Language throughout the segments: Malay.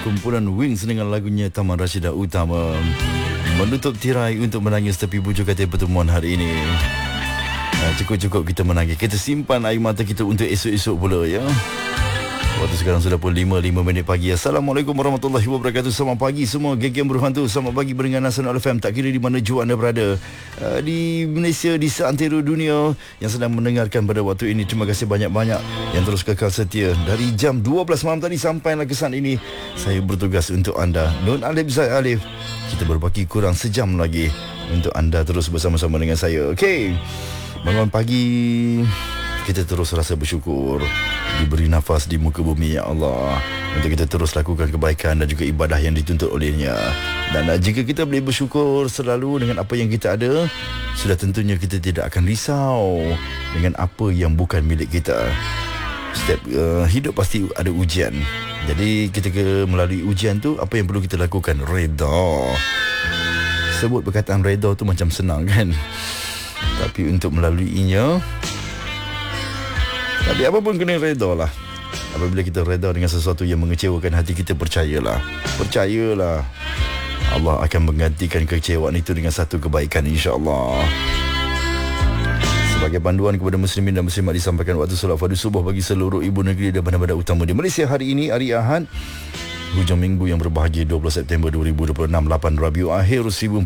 Kumpulan Wings dengan lagunya Taman Rashidah Utama menutup tirai untuk menangis tepi bujur katil pertemuan hari ini. Cukup-cukup kita menangis. Kita simpan air mata kita untuk esok-esok pula ya. Waktu sekarang sudah pukul 5:05 pagi. Assalamualaikum warahmatullahi wabarakatuh. Selamat pagi semua geng-geng berhantu. Selamat pagi mendengar Nasional FM. Tak kira di mana jua anda berada, di Malaysia, di seantero dunia yang sedang mendengarkan pada waktu ini. Terima kasih banyak-banyak yang terus kekal setia. Dari jam 12 malam tadi sampailah ke saat ini, saya bertugas untuk anda. Nun Alif Zaid Alif. Kita berbaki kurang sejam lagi untuk anda terus bersama-sama dengan saya. Okey, bangun pagi, kita terus rasa bersyukur diberi nafas di muka bumi, ya Allah, untuk kita terus lakukan kebaikan dan juga ibadah yang dituntut olehnya. Dan jika kita boleh bersyukur selalu dengan apa yang kita ada, sudah tentunya kita tidak akan risau dengan apa yang bukan milik kita. Setiap hidup pasti ada ujian. Jadi ketika melalui ujian tu, apa yang perlu kita lakukan? Reda. Sebut perkataan reda tu macam senang kan, tapi untuk melaluinya, tapi apa pun kena reda lah. Apabila kita reda dengan sesuatu yang mengecewakan hati kita, percayalah Allah akan menggantikan kekecewaan itu dengan satu kebaikan, insya-Allah. Sebagai panduan kepada muslimin dan muslimat, disampaikan waktu solat fardu subuh bagi seluruh ibu negeri dan bandar-bandar utama di Malaysia hari ini, hari Ahad, hujung minggu yang berbahagia, 20 September 2026, 8 Rabiul Akhir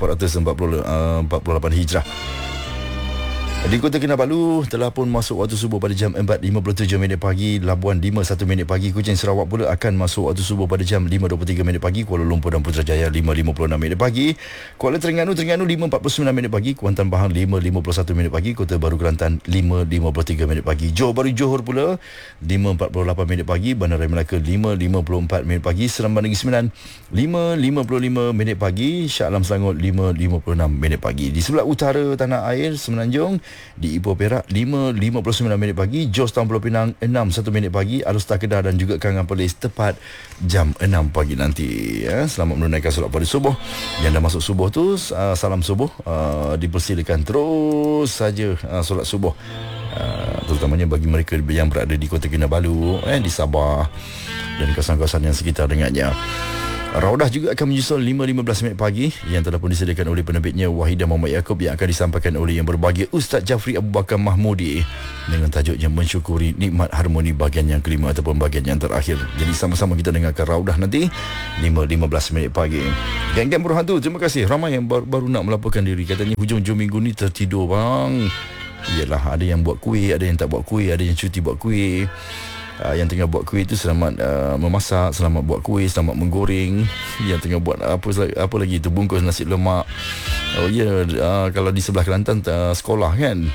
1448 Hijrah. Di Kota Kinabalu telah pun masuk waktu subuh pada jam 4.57 pagi. Labuan 5.1 pagi. Kuching Sarawak pula akan masuk waktu subuh pada jam 5.23 pagi. Kuala Lumpur dan Putrajaya 5.56 pagi. Kuala Terengganu 5.49 pagi. Kuantan Pahang 5.51 pagi. Kota Baru Kelantan 5.53 pagi. Johor Bahru Johor pula 5.48 pagi. Bandar Raya Melaka 5.54 pagi. Seremban Negeri Sembilan 5.55 pagi. Shah Alam Selangor 5.56 pagi. Di sebelah utara tanah air, Semenanjung, di Ipoh Perak 5.59 pagi. Jos Tampur Pulau Pinang 6.1 pagi. Alor Star Kedah dan juga Kangan Perlis tepat jam 6 pagi nanti ya. Selamat menunaikan solat pada subuh. Yang dah masuk subuh tu, salam subuh, dipersilakan terus saja solat subuh, terutamanya bagi mereka yang berada di Kota Kinabalu, di Sabah dan kawasan-kawasan yang sekitar dengannya. Raudah juga akan menyusul 5.15 pagi yang telah pun disediakan oleh penerbitnya Wahidah Muhammad Yaakob, yang akan disampaikan oleh yang berbahagia Ustaz Jafri Abu Bakar Mahmudi dengan tajuknya Mensyukuri Nikmat Harmoni bahagian yang kelima ataupun bahagian yang terakhir. Jadi sama-sama kita dengarkan Raudah nanti 5.15 pagi. Geng-geng berhantu, terima kasih. Ramai yang baru nak melaporkan diri, katanya hujung-hujung minggu ni tertidur bang. Yalah, ada yang buat kuih, ada yang tak buat kuih, ada yang cuti buat kuih. Yang tengah buat kuih itu selamat memasak, selamat buat kuih, selamat menggoreng. Yang tengah buat apa lagi itu, bungkus nasi lemak. Oh ya, kalau di sebelah Kelantan sekolah kan,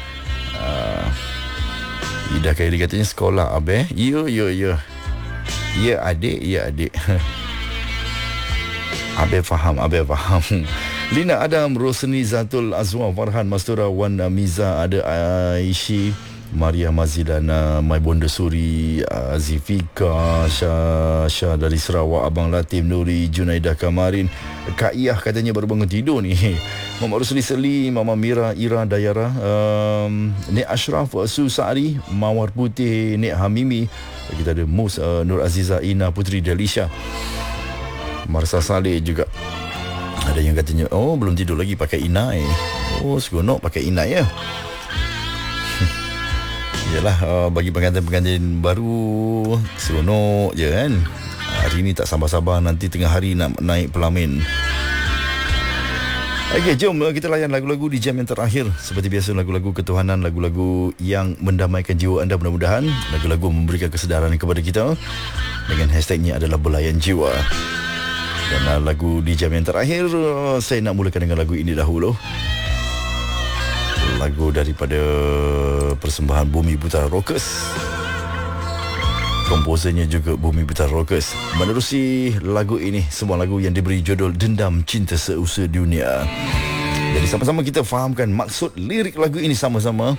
Ida Khairi katanya sekolah abeh. Ya adik Abeh faham. Lina Adam, Rosni Zatul Azwa, Farhan Mastura, Wan Miza, ada Aishi, Maria Mazidana, Mai Bonda Suri, Zifika, Syah dari Sarawak, Abang Latif Nuri, Junaidah Kamarin, Kak Iyah katanya baru bangun tidur ni, Muhammad Rusli Seli, Mama Mira, Ira Dayara, Nek Ashraf, Su Sa'ari, Mawar Putih, Nek Hamimi, kita ada Mus, Nur Aziza, Ina Putri Delisha, Marsa Saleh juga. Ada yang katanya, oh belum tidur lagi pakai inai. Oh seronok pakai inai ya. Yalah, bagi pengantin-pengantin baru seronok je kan. Hari ni tak sabar-sabar nanti tengah hari nak naik pelamin. Okey, jom kita layan lagu-lagu di jam yang terakhir. Seperti biasa, lagu-lagu ketuhanan, lagu-lagu yang mendamaikan jiwa anda mudah-mudahan. Lagu-lagu memberikan kesedaran kepada kita. Dengan hashtagnya adalah Belayan Jiwa. Dan lagu di jam yang terakhir, saya nak mulakan dengan lagu ini dahulu. Lagu daripada persembahan Bumi Putra Rockers. Komposernya juga Bumi Putra Rockers. Menerusi lagu ini, sebuah lagu yang diberi judul Dendam Cinta Seusai Dunia. Jadi sama-sama kita fahamkan maksud lirik lagu ini sama-sama.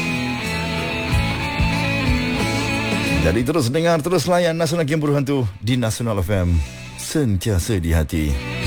Jadi terus dengar, terus layan Nasional Game Berhantu di Nasional FM. Sentiasa di hati.